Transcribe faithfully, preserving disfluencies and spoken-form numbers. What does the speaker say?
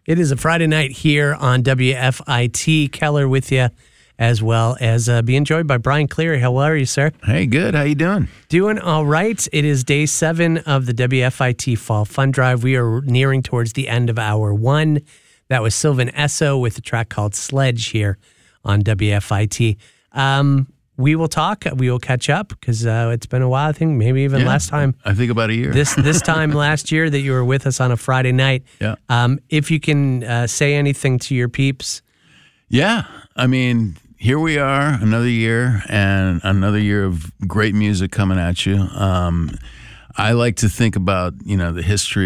It is a Friday night here on W F I T. Keller with you, as well as uh, being joined by Brian Cleary. How are you, sir? Hey, good. How you doing? Doing all right. It is day seven of the W F I T Fall Fun Drive. We are nearing towards the end of hour one. That was Sylvan Esso with a track called Sledge here on W F I T. Um, we will talk. We will catch up because uh, it's been a while. I think maybe even Yeah, last time. I think about a year. This this time last year that you were with us on a Friday night. Yeah. Um, if you can uh, say anything to your peeps. Yeah. I mean, here we are, another year, and another year of great music coming at you. Um, I like to think about, you know, the history